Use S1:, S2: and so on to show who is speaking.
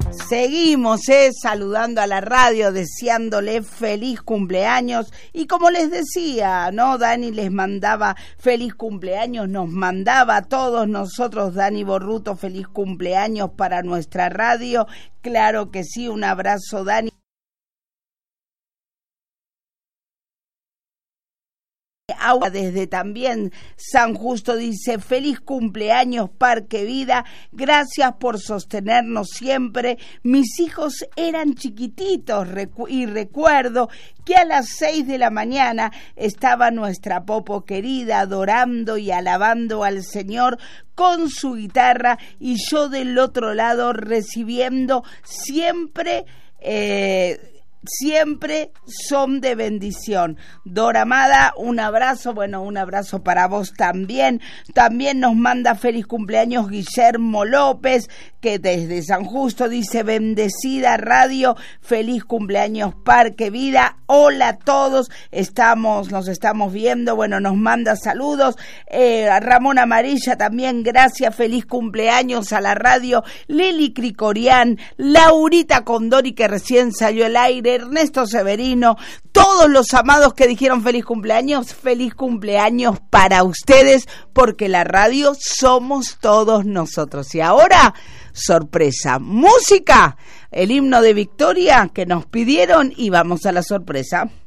S1: Seguimos saludando a la radio, deseándole feliz cumpleaños. Y como les decía, ¿no? Dani les mandaba feliz cumpleaños, nos mandaba a todos nosotros, Dani Borruto, feliz cumpleaños para nuestra radio. Claro que sí, un abrazo, Dani. Agua desde también San Justo dice: feliz cumpleaños Parque Vida, gracias por sostenernos siempre. Mis hijos eran chiquititos y recuerdo que a las 6 de la mañana estaba nuestra Popo querida adorando y alabando al Señor con su guitarra y yo del otro lado recibiendo siempre son de bendición. Dora Amada, un abrazo, bueno, un abrazo para vos también. También nos manda feliz cumpleaños Guillermo López, que desde San Justo dice: bendecida radio, feliz cumpleaños Parque Vida. Hola a todos, nos estamos viendo, bueno, nos manda saludos. Ramón Amarilla también, gracias, feliz cumpleaños a la radio. Lili Cricorián, Laurita Condori, que recién salió al aire, Ernesto Severino, todos los amados que dijeron feliz cumpleaños para ustedes, porque la radio somos todos nosotros. Y ahora, sorpresa, música, el himno de Victoria que nos pidieron y vamos a la sorpresa.